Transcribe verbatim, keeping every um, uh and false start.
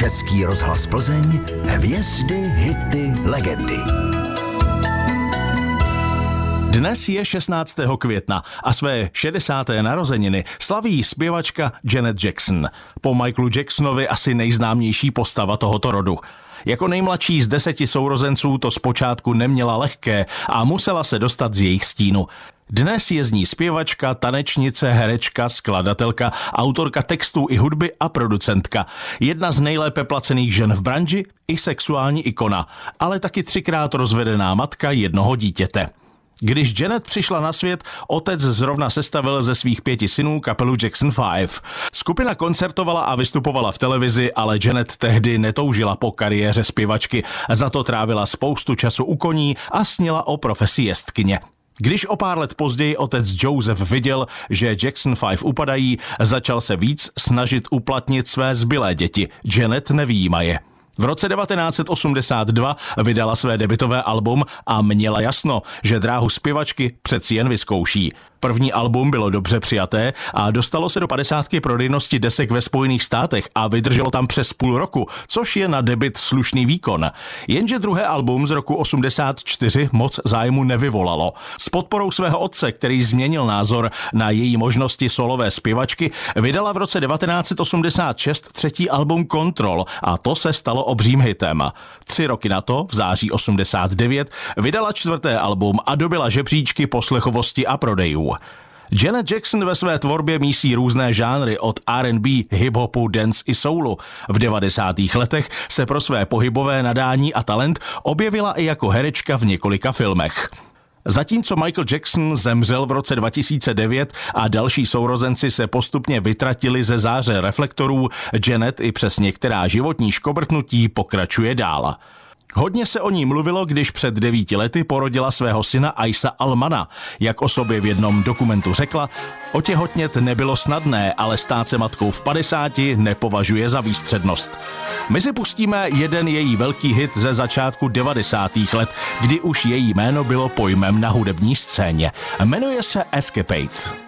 Český rozhlas Plzeň, hvězdy, hity, legendy. Dnes je šestnáctého května a své šedesáté narozeniny slaví zpěvačka Janet Jackson. Po Michaelu Jacksonovi asi nejznámější postava tohoto rodu. Jako nejmladší z deseti sourozenců to zpočátku neměla lehké a musela se dostat z jejich stínu. Dnes je z ní zpěvačka, tanečnice, herečka, skladatelka, autorka textů i hudby a producentka. Jedna z nejlépe placených žen v branži i sexuální ikona, ale taky třikrát rozvedená matka jednoho dítěte. Když Janet přišla na svět, otec zrovna sestavil ze svých pěti synů kapelu Jackson Five. Skupina koncertovala a vystupovala v televizi, ale Janet tehdy netoužila po kariéře zpěvačky, za to trávila spoustu času u koní a snila o profesi jezdkyně. Když o pár let později otec Joseph viděl, že Jackson Five upadají, začal se víc snažit uplatnit své zbylé děti, Janet nevyjímaje. V roce devatenáct set osmdesát dva vydala své debutové album a měla jasno, že dráhu zpěvačky přeci jen vyzkouší. První album bylo dobře přijaté a dostalo se do padesátky prodejnosti desek ve Spojených státech a vydrželo tam přes půl roku, což je na debut slušný výkon. Jenže druhé album z roku osmdesát čtyři moc zájmu nevyvolalo. S podporou svého otce, který změnil názor na její možnosti solové zpěvačky, vydala v roce devatenáct set osmdesát šest třetí album Control a to se stalo obřím hitem. Tři roky na to, v září osmdesát devět, vydala čtvrté album a dobyla žebříčky poslechovosti a prodejů. Janet Jackson ve své tvorbě mísí různé žánry od R and B, hip-hopu, dance i soulu. V devadesátých letech se pro své pohybové nadání a talent objevila i jako herečka v několika filmech. Zatímco Michael Jackson zemřel v roce dva tisíce devět a další sourozenci se postupně vytratili ze záře reflektorů, Janet i přes některá životní škobrtnutí pokračuje dál. Hodně se o ní mluvilo, když před devíti lety porodila svého syna Aisa Almana. Jak o sobě v jednom dokumentu řekla, otěhotnět nebylo snadné, ale stát se matkou v padesáti nepovažuje za výstřednost. My si pustíme jeden její velký hit ze začátku devadesátých let, kdy už její jméno bylo pojmem na hudební scéně. Jmenuje se Escapade.